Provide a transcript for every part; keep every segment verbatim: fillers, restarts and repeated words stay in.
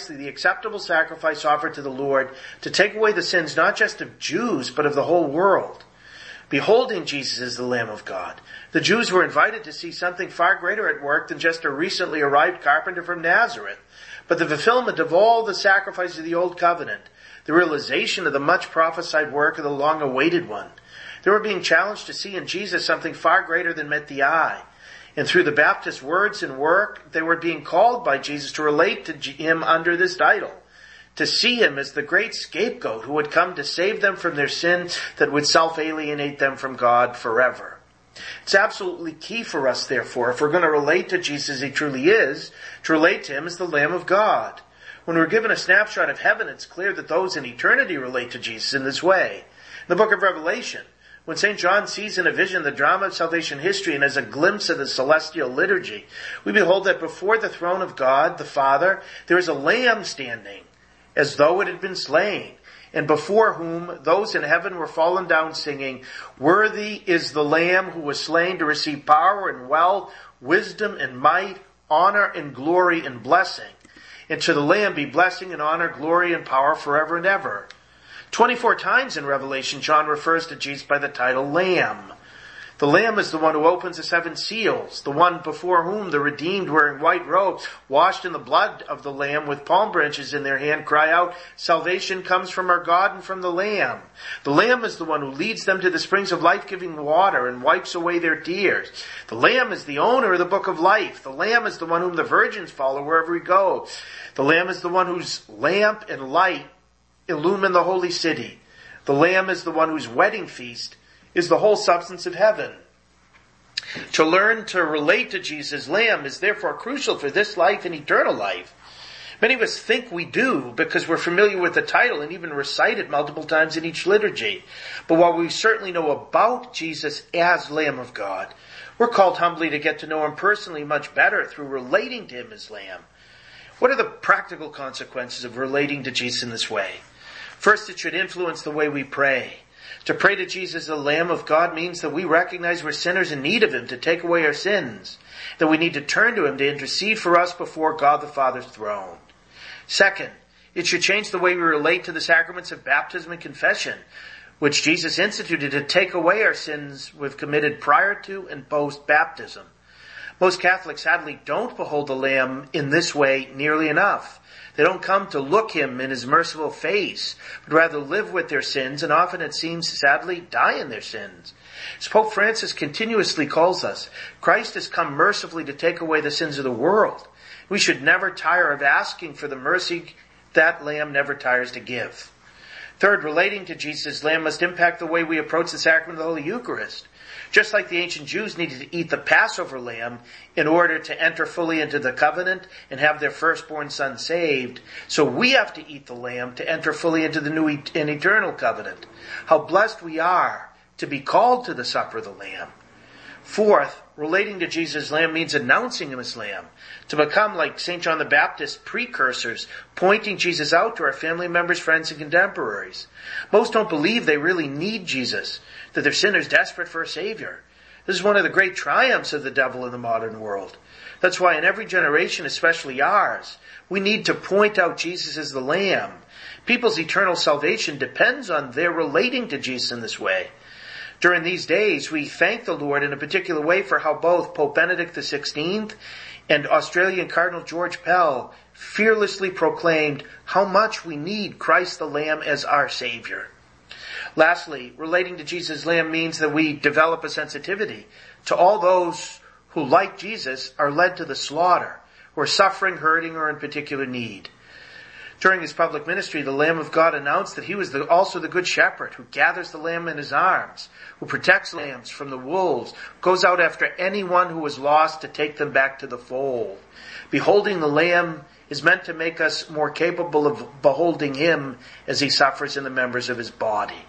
precisely the acceptable sacrifice offered to the Lord to take away the sins not just of Jews, but of the whole world. Beholding Jesus as the Lamb of God, the Jews were invited to see something far greater at work than just a recently arrived carpenter from Nazareth, but the fulfillment of all the sacrifices of the Old Covenant, the realization of the much prophesied work of the long-awaited one. They were being challenged to see in Jesus something far greater than met the eye. And through the Baptist words and work, they were being called by Jesus to relate to him under this title, to see him as the great scapegoat who would come to save them from their sin that would self-alienate them from God forever. It's absolutely key for us, therefore, if we're going to relate to Jesus as he truly is, to relate to him as the Lamb of God. When we're given a snapshot of heaven, it's clear that those in eternity relate to Jesus in this way. In the book of Revelation, when Saint John sees in a vision the drama of salvation history and has a glimpse of the celestial liturgy, we behold that before the throne of God, the Father, there is a lamb standing, as though it had been slain, and before whom those in heaven were fallen down singing, "Worthy is the Lamb who was slain to receive power and wealth, wisdom and might, honor and glory and blessing. And to the Lamb be blessing and honor, glory and power forever and ever." Twenty-four times in Revelation, John refers to Jesus by the title Lamb. The Lamb is the one who opens the seven seals, the one before whom the redeemed wearing white robes, washed in the blood of the Lamb with palm branches in their hand, cry out, "Salvation comes from our God and from the Lamb." The Lamb is the one who leads them to the springs of life-giving water and wipes away their tears. The Lamb is the owner of the book of life. The Lamb is the one whom the virgins follow wherever he goes. The Lamb is the one whose lamp and light illumine the holy city. The Lamb is the one whose wedding feast is the whole substance of heaven. To learn to relate to Jesus' Lamb is therefore crucial for this life and eternal life. Many of us think we do because we're familiar with the title and even recite it multiple times in each liturgy. But while we certainly know about Jesus as Lamb of God, we're called humbly to get to know him personally much better through relating to him as Lamb. What are the practical consequences of relating to Jesus in this way? First, it should influence the way we pray. To pray to Jesus, the Lamb of God, means that we recognize we're sinners in need of him to take away our sins, that we need to turn to him to intercede for us before God the Father's throne. Second, it should change the way we relate to the sacraments of baptism and confession, which Jesus instituted to take away our sins we've committed prior to and post-baptism. Most Catholics sadly don't behold the Lamb in this way nearly enough. They don't come to look him in his merciful face, but rather live with their sins and often, it seems, sadly die in their sins. As Pope Francis continuously calls us, Christ has come mercifully to take away the sins of the world. We should never tire of asking for the mercy that Lamb never tires to give. Third, relating to Jesus' Lamb must impact the way we approach the sacrament of the Holy Eucharist. Just like the ancient Jews needed to eat the Passover lamb in order to enter fully into the covenant and have their firstborn son saved, so we have to eat the lamb to enter fully into the new and eternal covenant. How blessed we are to be called to the supper of the Lamb. Fourth, relating to Jesus' Lamb means announcing him as Lamb, to become like Saint John the Baptist precursors, pointing Jesus out to our family members, friends, and contemporaries. Most don't believe they really need Jesus, that they're sinners desperate for a Savior. This is one of the great triumphs of the devil in the modern world. That's why in every generation, especially ours, we need to point out Jesus as the Lamb. People's eternal salvation depends on their relating to Jesus in this way. During these days, we thank the Lord in a particular way for how both Pope Benedict the sixteenth and Australian Cardinal George Pell fearlessly proclaimed how much we need Christ the Lamb as our Savior. Lastly, relating to Jesus' Lamb means that we develop a sensitivity to all those who, like Jesus, are led to the slaughter, who are suffering, hurting, or in particular need. During his public ministry, the Lamb of God announced that he was the, also the Good Shepherd who gathers the lamb in his arms, who protects lambs from the wolves, goes out after anyone who is lost to take them back to the fold. Beholding the Lamb is meant to make us more capable of beholding him as he suffers in the members of his body.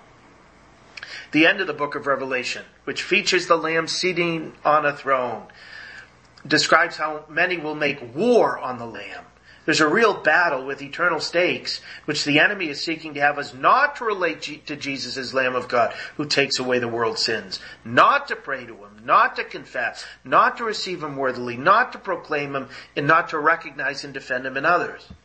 The end of the book of Revelation, which features the Lamb sitting on a throne, describes how many will make war on the Lamb. There's a real battle with eternal stakes, which the enemy is seeking to have us not to relate to Jesus as Lamb of God, who takes away the world's sins, not to pray to him, not to confess, not to receive him worthily, not to proclaim him, and not to recognize and defend him in others.